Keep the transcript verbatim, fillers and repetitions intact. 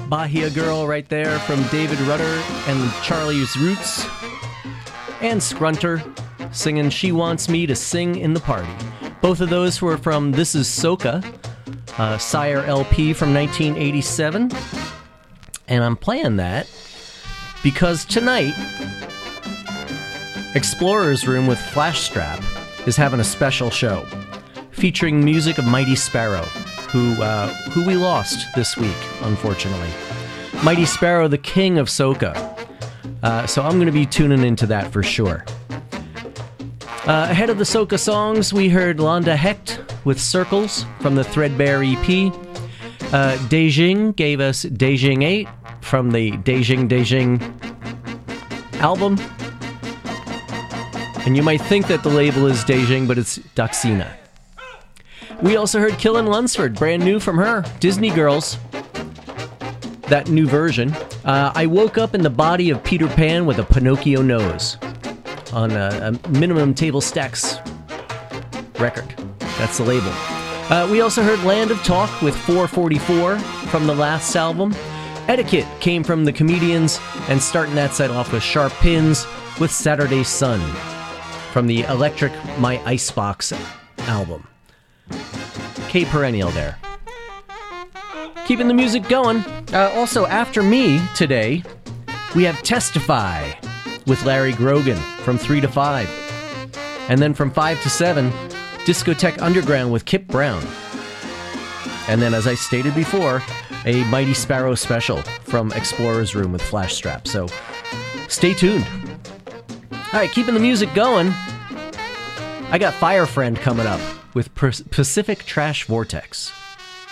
Bahia Girl right there from David Rudder and Charlie's Roots. And Scrunter singing She Wants Me to Sing in the Party. Both of those were from This Is Soca, uh, Sire L P from nineteen eighty-seven. And I'm playing that because tonight, Explorer's Room with Flashstrap is having a special show featuring music of Mighty Sparrow, who uh, who we lost this week, unfortunately. Mighty Sparrow, the king of soca. Uh, so I'm going to be tuning into that for sure. Uh, ahead of the soca songs, we heard Londa Hecht with Circles from the Threadbare E P. Uh, Beijing gave us Beijing eight from the Beijing Beijing album. And you might think that the label is Beijing, but it's Daxina. We also heard Killin' Lunsford, brand new from her, Disney Girls. That new version. Uh, I Woke Up in the Body of Peter Pan with a Pinocchio Nose on a, a Minimum Table Stacks record. That's the label. Uh, we also heard Land of Talk with four forty-four from the last album. Etiquette came from the Comedians, and starting that set off with Sharp Pins with Saturday Sun from the Electric My Icebox album. K Perennial there. Keeping the music going. Uh, also, after me today, we have Testify with Larry Grogan from three to five. And then from five to seven, Discotheque Underground with Kip Brown. And then, as I stated before, a Mighty Sparrow special from Explorer's Room with Flashstrap. So, stay tuned. All right, keeping the music going. I got Fire Friend coming up with Pacific Trash Vortex.